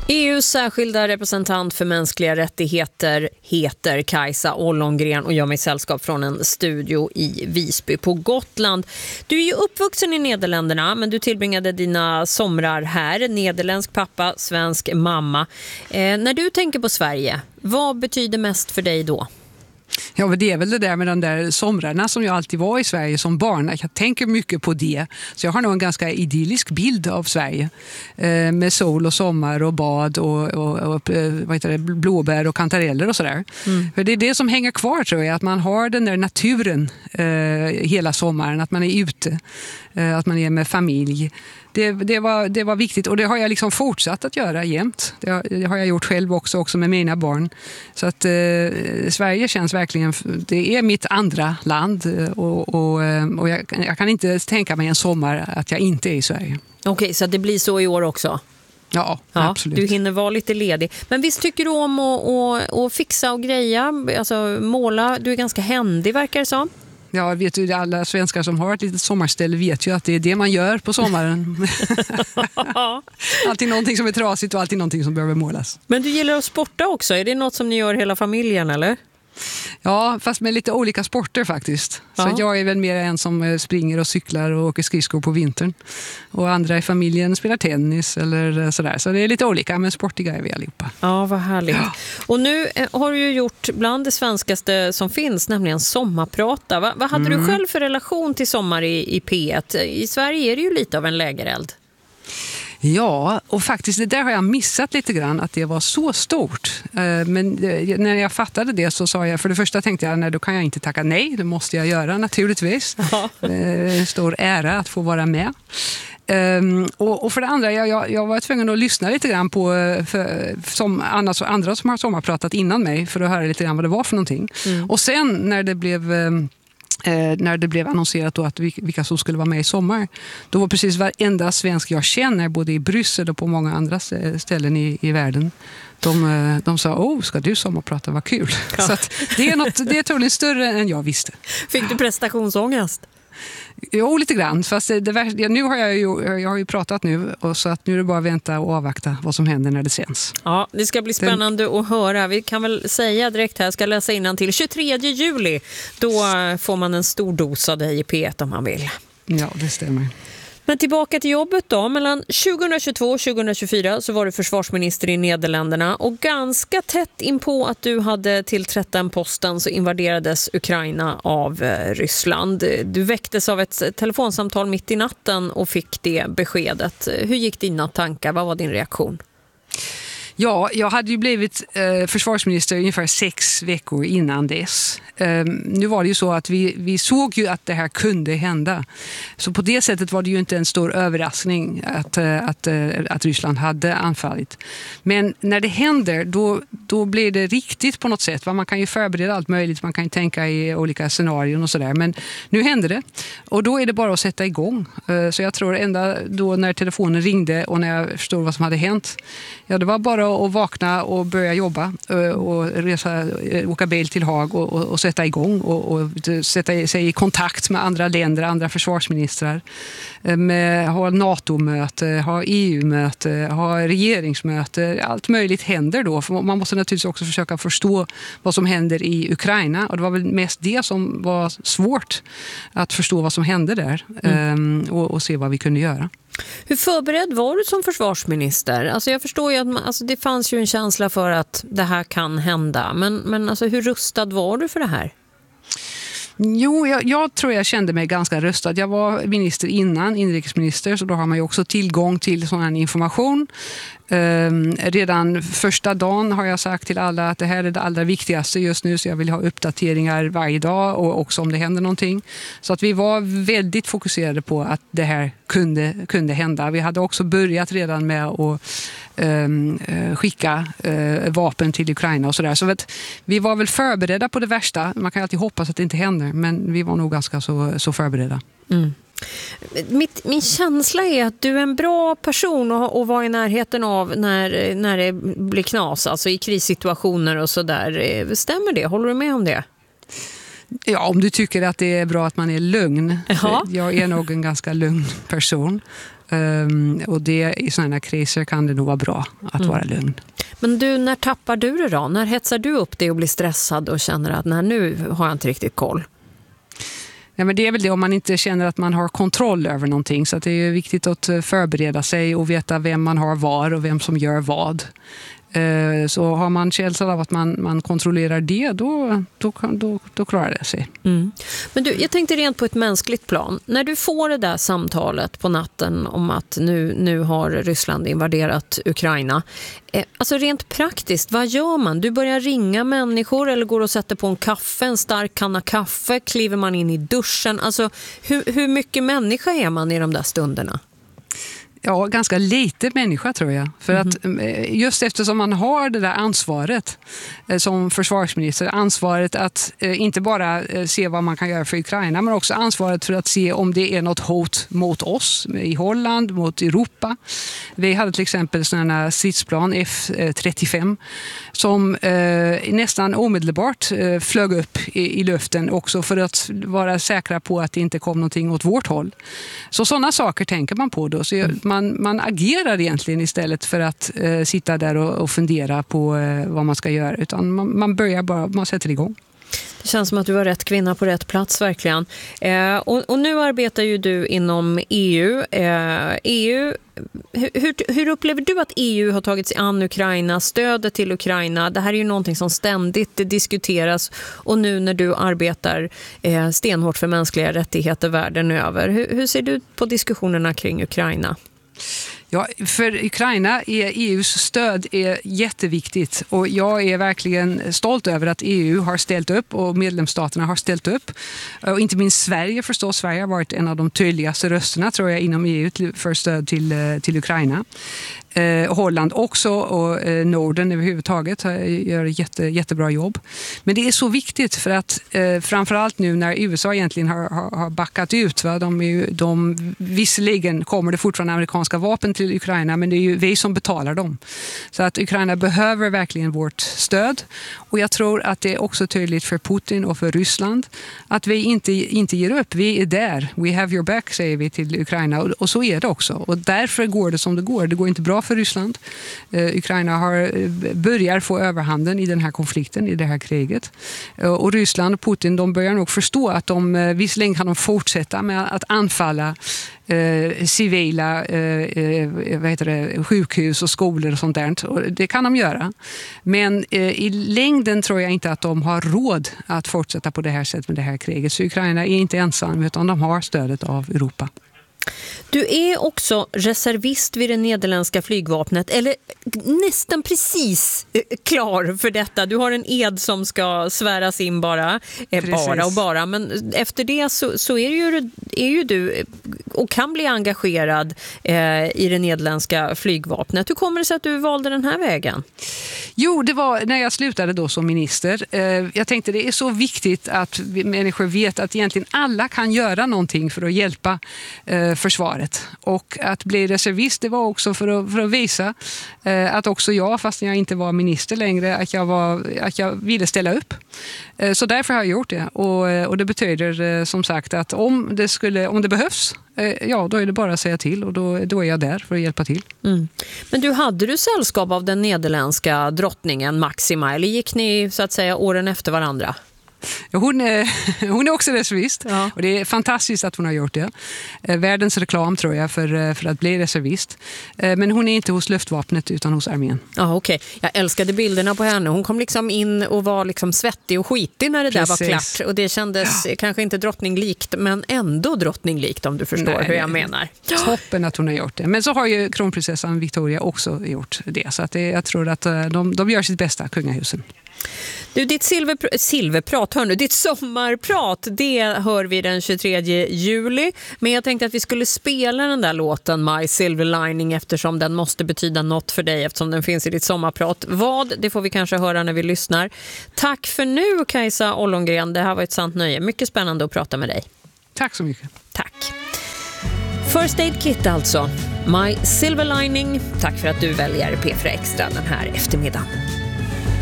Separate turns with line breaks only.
EUs särskilda representant för mänskliga rättigheter heter Kajsa Ollongren och gör mig sällskap från en studio i Visby på Gotland. Du är ju uppvuxen i Nederländerna, men du tillbringade dina somrar här. Nederländsk pappa, svensk mamma. När du tänker på Sverige, vad betyder mest för dig då?
Ja, men det är väl det där med de där somrarna som jag alltid var i Sverige som barn. Jag tänker mycket på det. Så jag har nog en ganska idyllisk bild av Sverige. Med sol och sommar och bad och vad heter det, blåbär och kantareller och sådär. För det är det som hänger kvar, tror jag. Att man har den där naturen hela sommaren. Att man är ute. Att man är med familj. Det var viktigt, och det har jag liksom fortsatt att göra jämt. Det har jag gjort själv också med mina barn. Så att Sverige känns verkligen, det är mitt andra land, och jag kan inte tänka mig en sommar att jag inte är i Sverige.
Okej, så det blir så i år också?
Ja, absolut.
Du hinner vara lite ledig. Men visst tycker du om att fixa och greja, alltså måla? Du är ganska händig, verkar det som.
Ja, vet du, alla svenskar som har ett litet sommarställe vet ju att det är det man gör på sommaren. Alltid någonting som är trasigt och alltid någonting som behöver målas.
Men du gillar att sporta också. Är det något som ni gör hela familjen, eller?
Ja, fast med lite olika sporter faktiskt. Ja. Så jag är väl mer en som springer och cyklar och åker skridskor på vintern. Och andra i familjen spelar tennis eller sådär. Så det är lite olika, men sportiga är vi allihopa.
Ja, vad härligt. Ja. Och nu har du ju gjort bland det svenskaste som finns, nämligen sommarprata. Vad hade du själv för relation till sommar i P1? I Sverige är det ju lite av en lägereld.
Ja, och faktiskt det där har jag missat lite grann, att det var så stort. Men när jag fattade det så sa jag, för det första tänkte jag, nej, då kan jag inte tacka nej, det måste jag göra naturligtvis. Stor ära att få vara med. Och för det andra, jag var tvungen att lyssna lite grann på andra som har sommarpratat innan mig för att höra lite grann vad det var för någonting. Och sen när det blev annonserat då att vilka som skulle vara med i sommar, då var precis varenda svensk jag känner, både i Bryssel och på många andra ställen i världen, de sa, ska du sommarprata, vad kul. Ja. Så att det är troligen större än jag visste.
Fick du prestationsångest?
Jo, lite grann. Fast nu har jag har ju pratat nu, och så att nu är det bara att vänta och avvakta vad som händer när det sänds.
Ja, det ska bli spännande att höra. Vi kan väl säga direkt här, jag ska läsa innantill. 23 juli, då får man en stor dos av dig i P1 om man vill.
Ja, det stämmer.
Men tillbaka till jobbet då. Mellan 2022 och 2024 så var du försvarsminister i Nederländerna, och ganska tätt in på att du hade tillträtt den posten så invaderades Ukraina av Ryssland. Du väcktes av ett telefonsamtal mitt i natten och fick det beskedet. Hur gick dina tankar? Vad var din reaktion?
Ja, jag hade ju blivit försvarsminister ungefär 6 veckor innan dess. Nu var det ju så att vi såg ju att det här kunde hända. Så på det sättet var det ju inte en stor överraskning att Ryssland hade anfallit. Men när det händer, då blir det riktigt på något sätt. Man kan ju förbereda allt möjligt, man kan ju tänka i olika scenarion och sådär. Men nu händer det, och då är det bara att sätta igång. Så jag tror ända då när telefonen ringde och när jag förstod vad som hade hänt, ja, det var bara att vakna och börja jobba och åka bil till Haag och sätta igång och sätta sig i kontakt med andra länder, andra försvarsministrar, ha NATO-möte, ha EU-möte, ha regeringsmöte. Allt möjligt händer då. För man måste naturligtvis också försöka förstå vad som händer i Ukraina, och det var väl mest det som var svårt, att förstå vad som hände där och se vad vi kunde göra.
Hur förberedd var du som försvarsminister? Alltså jag förstår ju att det fanns ju en känsla för att det här kan hända. Men alltså, hur rustad var du för det här?
Jo, jag tror jag kände mig ganska rustad. Jag var minister innan, inrikesminister, så då har man ju också tillgång till sån här information. Redan första dagen har jag sagt till alla att det här är det allra viktigaste just nu, så jag vill ha uppdateringar varje dag, och också om det händer någonting. Så att vi var väldigt fokuserade på att det här kunde hända. Vi hade också börjat redan med att skicka vapen till Ukraina och sådär. Så att vi var väl förberedda på det värsta. Man kan alltid hoppas att det inte händer, men vi var nog ganska så förberedda.
Min känsla är att du är en bra person att vara i närheten av när det blir knas, alltså i krissituationer och sådär. Stämmer det? Håller du med om det?
Ja, om du tycker att det är bra att man är lugn.
Jaha.
Jag är nog en ganska lugn person. Och i sådana kriser kan det nog vara bra att vara lugn.
Men du, när tappar du det då? När hetsar du upp det och blir stressad och känner att nu har jag inte riktigt koll?
Ja, men det är väl det om man inte känner att man har kontroll över någonting. Så att det är viktigt att förbereda sig och veta vem man har var och vem som gör vad. Så har man känslan av att man kontrollerar det, då klarar det sig.
Mm. Men du, jag tänkte rent på ett mänskligt plan. När du får det där samtalet på natten om att nu har Ryssland invaderat Ukraina. Alltså rent praktiskt, vad gör man? Du börjar ringa människor eller går och sätter på en stark kanna kaffe, kliver man in i duschen. Alltså hur mycket människa är man i de där stunderna?
Ja, ganska lite människa tror jag. För att just eftersom man har det där ansvaret som försvarsminister, ansvaret att inte bara se vad man kan göra för Ukraina, men också ansvaret för att se om det är något hot mot oss i Holland, mot Europa. Vi hade till exempel sådana stridsplan F-35 som nästan omedelbart flög upp i luften också för att vara säkra på att det inte kom någonting åt vårt håll. Så sådana saker tänker man på då. Så man agerar egentligen istället för att sitta där och fundera på vad man ska göra. Utan man börjar bara, man sätter igång.
Det känns som att du var rätt kvinna på rätt plats verkligen. Och nu arbetar ju du inom EU. Hur upplever du att EU har tagit sig an Ukraina, stödet till Ukraina? Det här är ju någonting som ständigt diskuteras. Och nu när du arbetar stenhårt för mänskliga rättigheter världen över. Hur ser du på diskussionerna kring Ukraina?
Ja, för Ukraina är EUs stöd är jätteviktigt och jag är verkligen stolt över att EU har ställt upp och medlemsstaterna har ställt upp. Och inte minst Sverige förstås. Sverige har varit en av de tydligaste rösterna tror jag inom EU för stöd till Ukraina. Holland också och Norden överhuvudtaget gör jättebra jobb. Men det är så viktigt för att framförallt nu när USA egentligen har backat ut. Va? Visserligen kommer det fortfarande amerikanska vapen till Ukraina men det är ju vi som betalar dem. Så att Ukraina behöver verkligen vårt stöd. Och jag tror att det är också tydligt för Putin och för Ryssland att vi inte ger upp. Vi är där. We have your back säger vi till Ukraina och så är det också. Och därför går det som det går. Det går inte bra för Ryssland. Ukraina börjar få överhanden i den här konflikten, i det här kriget. Och Ryssland och Putin, de börjar nog förstå att visserligen kan de fortsätta med att anfalla civila sjukhus och skolor och sånt där. Och det kan de göra. Men i längden tror jag inte att de har råd att fortsätta på det här sättet med det här kriget. Så Ukraina är inte ensam utan de har stödet av Europa.
Du är också reservist vid det nederländska flygvapnet, eller nästan precis klar för detta. Du har en ed som ska sväras in bara, men efter det så är ju du och kan bli engagerad i det nederländska flygvapnet. Hur kommer det sig att du valde den här vägen?
Jo, det var när jag slutade då som minister. Jag tänkte det är så viktigt att människor vet att egentligen alla kan göra någonting för att hjälpa försvaret. Och att bli reservist det var också för att visa att också jag, fast jag inte var minister längre, att jag ville ställa upp. Så därför har jag gjort det. Och det betyder som sagt att om det behövs, ja då är det bara att säga till och då är jag där för att hjälpa till.
Mm. Men hade du sällskap av den nederländska drottningen Maxima eller gick ni så att säga åren efter varandra?
Hon är också reservist och det är fantastiskt att hon har gjort det. Världens reklam tror jag för att bli reservist. Men hon är inte hos luftvapnet utan hos armén.
Ja, okej. Jag älskade bilderna på henne. Hon kom liksom in och var liksom svettig och skitig när det där var klart. Och det kändes kanske inte drottninglikt men ändå drottninglikt om du förstår hur jag menar.
Toppen att hon har gjort det. Men så har ju kronprinsessan Victoria också gjort det. Så att jag tror att de gör sitt bästa, kungahusen.
Du, ditt silverprat, hör nu, ditt sommarprat, det hör vi den 23 juli. Men jag tänkte att vi skulle spela den där låten My Silver Lining eftersom den måste betyda något för dig eftersom den finns i ditt sommarprat. Det får vi kanske höra när vi lyssnar. Tack för nu, Kajsa Ollongren. Det här var ett sant nöje. Mycket spännande att prata med dig.
Tack så mycket.
Tack. First Aid Kit alltså. My Silver Lining. Tack för att du väljer P4 Extra den här eftermiddagen.